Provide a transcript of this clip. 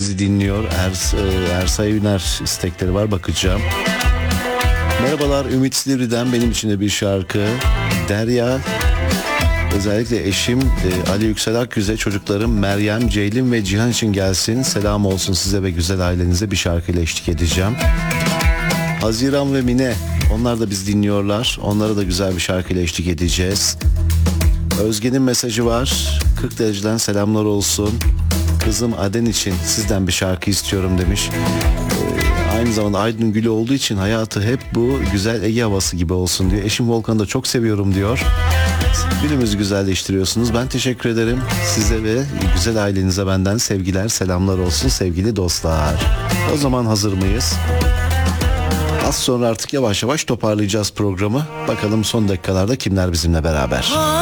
bizi dinliyor. Ersay Üner istekleri var, bakacağım. Merhabalar, Ümit Silivri'den benim için de bir şarkı. Derya, özellikle eşim Ali Yüksel Akgüz'e, çocuklarım Meryem, Ceylin ve Cihan için gelsin. Selam olsun size ve güzel ailenize, bir şarkıyla eşlik edeceğim. Haziran ve Mine, onlar da biz dinliyorlar. Onlara da güzel bir şarkıyla eşlik edeceğiz. Özge'nin mesajı var. 40 dereceden selamlar olsun. Kızım Aden için sizden bir şarkı istiyorum demiş. Aynı zamanda Aydın Gülü olduğu için hayatı hep bu güzel Ege havası gibi olsun diyor. Eşim Volkan'ı da çok seviyorum diyor. Günümüzü güzelleştiriyorsunuz. Ben teşekkür ederim. Size ve güzel ailenize benden sevgiler, selamlar olsun sevgili dostlar. O zaman hazır mıyız? Az sonra artık yavaş yavaş toparlayacağız programı. Bakalım son dakikalarda kimler bizimle beraber.